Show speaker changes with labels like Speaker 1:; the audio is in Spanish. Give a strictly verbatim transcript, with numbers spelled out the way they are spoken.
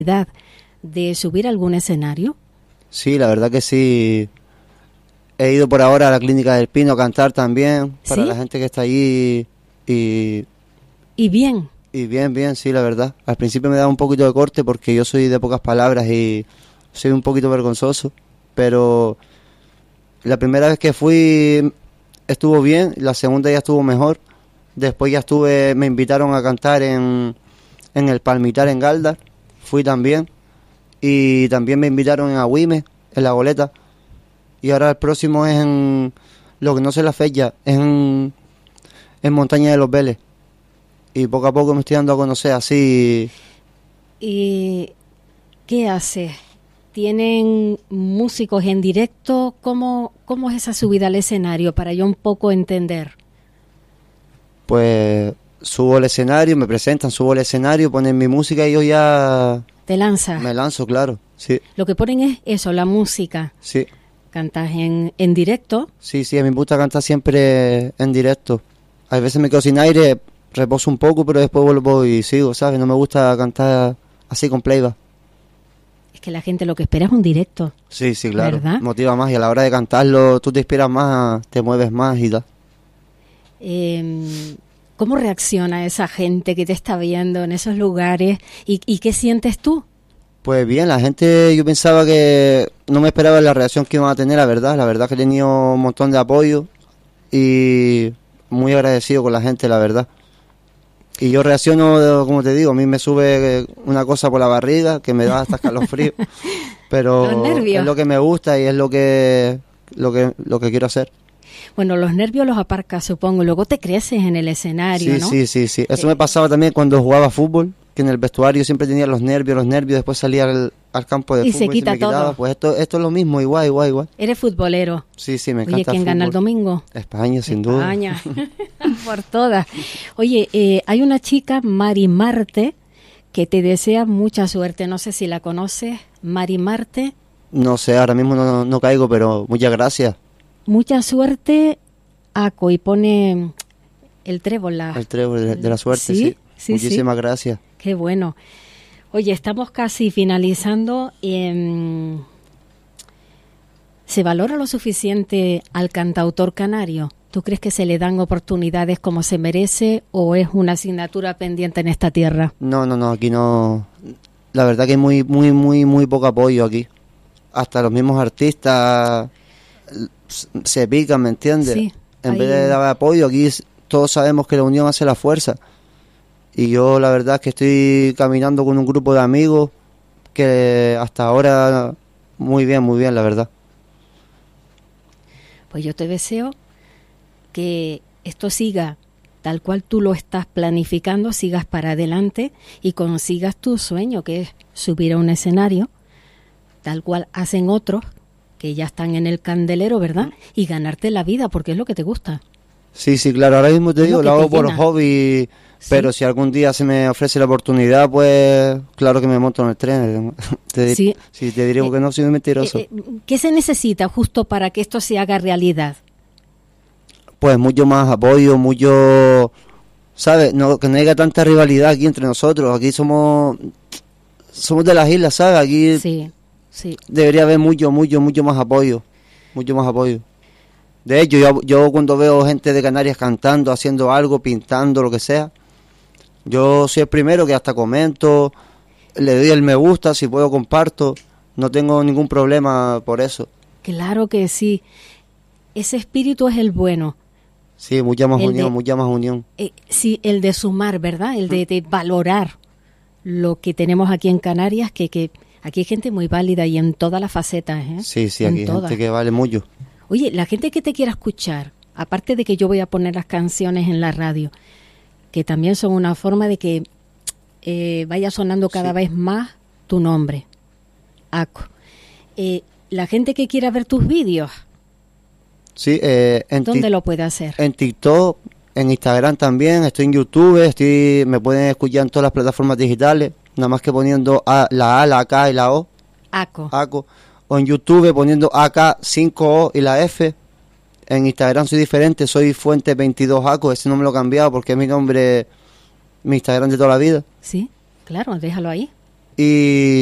Speaker 1: de subir a algún escenario?
Speaker 2: Sí, la verdad que sí. He ido por ahora a la Clínica del Pino a cantar también, para
Speaker 1: ¿Sí?
Speaker 2: la gente que está allí y...
Speaker 1: ¿Y bien?
Speaker 2: Y bien, bien, sí, la verdad. Al principio me daba un poquito de corte porque yo soy de pocas palabras y soy un poquito vergonzoso, pero la primera vez que fui estuvo bien, la segunda ya estuvo mejor. Después ya estuve, me invitaron a cantar en, en el Palmitar en Galdar, fui también. Y también me invitaron en Agüime, en La Goleta. Y ahora el próximo es en, lo que no sé la fecha, es en, en Montaña de los Vélez. Y poco a poco me estoy dando a conocer así.
Speaker 1: ¿Y qué haces? ¿Tienen músicos en directo? ¿Cómo, cómo es esa subida al escenario para yo un poco entender?
Speaker 2: Pues subo al escenario, me presentan, subo al escenario, ponen mi música y yo ya...
Speaker 1: ¿Te lanzas?
Speaker 2: Me lanzo, claro, sí.
Speaker 1: Lo que ponen es eso, la música.
Speaker 2: Sí.
Speaker 1: ¿Cantas en, en directo?
Speaker 2: Sí, sí, a mí me gusta cantar siempre en directo. A veces me quedo sin aire, reposo un poco, pero después vuelvo y sigo, ¿sabes? No me gusta cantar así con playback.
Speaker 1: Es que la gente lo que espera es un directo.
Speaker 2: Sí, sí, claro.
Speaker 1: ¿Verdad?
Speaker 2: Motiva más y a la hora de cantarlo tú te inspiras más, te mueves más y tal.
Speaker 1: Eh, ¿Cómo reacciona esa gente que te está viendo en esos lugares? ¿Y, y qué sientes tú?
Speaker 2: Pues bien, la gente, yo pensaba que no me esperaba la reacción que iban a tener, la verdad. La verdad que he tenido un montón de apoyo y muy agradecido con la gente, la verdad. Y yo reacciono, como te digo, a mí me sube una cosa por la barriga que me da hasta escalofrío. Pero
Speaker 1: Los nervios.
Speaker 2: es lo que me gusta y es lo que, lo que, lo que quiero hacer.
Speaker 1: Bueno, los nervios los aparcas, supongo. Luego te creces en el escenario,
Speaker 2: Sí,
Speaker 1: ¿no?
Speaker 2: sí, sí, sí. Eso
Speaker 1: Eh,
Speaker 2: me pasaba también cuando jugaba fútbol, que en el vestuario siempre tenía los nervios, los nervios, después salía al, al campo de
Speaker 1: Y
Speaker 2: fútbol
Speaker 1: se quita
Speaker 2: y se me quitaba.
Speaker 1: todo.
Speaker 2: Pues esto, esto es lo mismo, igual, igual, igual.
Speaker 1: Eres futbolero.
Speaker 2: Sí, sí, me encanta
Speaker 1: Oye, ¿quién
Speaker 2: el
Speaker 1: gana el
Speaker 2: fútbol.
Speaker 1: domingo?
Speaker 2: España, sin duda.
Speaker 1: España. Por todas. Oye, eh, hay una chica, Mari Marte, que te desea mucha suerte. No sé si la conoces. Mari Marte.
Speaker 2: No sé, ahora mismo no, no caigo, pero muchas gracias.
Speaker 1: Mucha suerte, Aco. Y pone el trébol. La,
Speaker 2: El trébol de, de la suerte,
Speaker 1: sí.
Speaker 2: sí.
Speaker 1: Sí,
Speaker 2: Muchísimas
Speaker 1: sí.
Speaker 2: gracias.
Speaker 1: Qué bueno. Oye, estamos casi finalizando. Eh, ¿Se valora lo suficiente al cantautor canario? ¿Tú crees que se le dan oportunidades como se merece o es una asignatura pendiente en esta tierra?
Speaker 2: No, no, no, aquí no. La verdad que hay muy, muy, muy, muy poco apoyo aquí. Hasta los mismos artistas se pican, ¿me entiendes?
Speaker 1: Sí.
Speaker 2: En
Speaker 1: hay-
Speaker 2: vez de dar apoyo, aquí todos sabemos que la unión hace la fuerza. Y yo la verdad es que estoy caminando con un grupo de amigos que hasta ahora muy bien, muy bien, la verdad.
Speaker 1: Pues yo te deseo que esto siga tal cual tú lo estás planificando, sigas para adelante y consigas tu sueño, que es subir a un escenario, tal cual hacen otros que ya están en el candelero, ¿verdad? Y ganarte la vida, porque es lo que te gusta.
Speaker 2: Sí, sí, claro, ahora mismo te
Speaker 1: Es
Speaker 2: digo,
Speaker 1: lo
Speaker 2: lo
Speaker 1: que
Speaker 2: hago
Speaker 1: te
Speaker 2: por
Speaker 1: llena.
Speaker 2: hobby,
Speaker 1: Sí.
Speaker 2: pero si algún día se me ofrece la oportunidad, pues claro que me monto en el tren. Te,
Speaker 1: Sí.
Speaker 2: Si te diría
Speaker 1: Eh,
Speaker 2: que no, soy mentiroso.
Speaker 1: Eh, eh, ¿Qué se necesita justo para que esto se haga realidad?
Speaker 2: Pues mucho más apoyo, mucho, ¿sabes? No, que no haya tanta rivalidad aquí entre nosotros. Aquí somos somos de las islas, ¿sabes? Aquí
Speaker 1: Sí, sí.
Speaker 2: debería haber mucho, mucho, mucho más apoyo, mucho más apoyo. De hecho, yo, yo cuando veo gente de Canarias cantando, haciendo algo, pintando, lo que sea, yo soy el primero que hasta comento, le doy el me gusta, si puedo comparto, no tengo ningún problema por eso.
Speaker 1: Claro que sí. Ese espíritu es el bueno.
Speaker 2: Sí, mucha más
Speaker 1: El
Speaker 2: unión,
Speaker 1: de-
Speaker 2: mucha más unión.
Speaker 1: Eh, sí, el de sumar, ¿verdad? El de, de valorar lo que tenemos aquí en Canarias, que, que aquí hay gente muy válida y en todas las facetas, ¿eh?
Speaker 2: Sí, sí,
Speaker 1: En
Speaker 2: aquí hay
Speaker 1: todas.
Speaker 2: gente que vale mucho.
Speaker 1: Oye, la gente que te quiera escuchar, aparte de que yo voy a poner las canciones en la radio, que también son una forma de que eh, vaya sonando cada
Speaker 2: Sí.
Speaker 1: vez más tu nombre, Aco. Eh, la gente que quiera ver tus vídeos,
Speaker 2: Sí, eh, en,
Speaker 1: ¿dónde
Speaker 2: Tik-
Speaker 1: lo puede hacer?
Speaker 2: en TikTok, en Instagram también, estoy en YouTube, estoy, me pueden escuchar en todas las plataformas digitales, nada más que poniendo A, la A, la K y la O,
Speaker 1: Aco.
Speaker 2: ACO, o en YouTube poniendo A K cinco O y la F. En Instagram soy diferente, soy Fuente veintidós ACO, ese no me lo he cambiado porque es mi nombre, mi Instagram de toda la vida.
Speaker 1: Sí, claro, déjalo ahí.
Speaker 2: y